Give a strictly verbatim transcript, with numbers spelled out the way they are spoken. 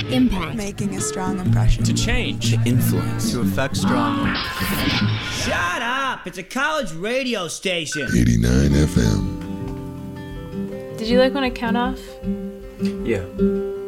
Impact. Making a strong impression. To change. To influence. To affect strongly. Shut up! It's a college radio station. eighty-nine F M. Did you like when I count off? Yeah.